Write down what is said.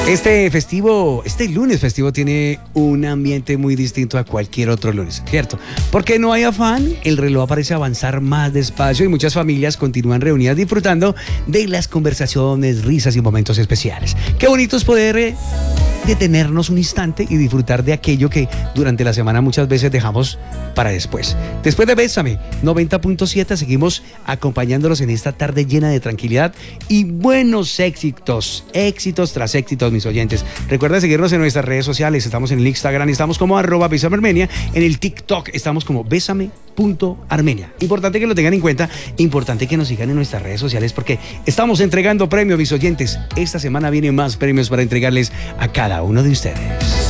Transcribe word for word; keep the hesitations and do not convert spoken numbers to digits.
Este festivo, este lunes festivo tiene un ambiente muy distinto a cualquier otro lunes, ¿cierto? Porque no hay afán, el reloj parece avanzar más despacio y muchas familias continúan reunidas disfrutando de las conversaciones, risas y momentos especiales. Qué bonito es poder eh, detenernos un instante y disfrutar de aquello que durante la semana muchas veces dejamos para después. Después de Bésame noventa punto siete seguimos acompañándolos en esta tarde llena de tranquilidad y buenos éxitos, éxitos tras éxitos, mis oyentes. Recuerda seguirnos en nuestras redes sociales, estamos en el Instagram, estamos como arroba Bésame Armenia, en el TikTok estamos como Bésame punto Armenia. Importante que lo tengan en cuenta, importante que nos sigan en nuestras redes sociales porque estamos entregando premios, mis oyentes. Esta semana vienen más premios para entregarles a cada uno de ustedes.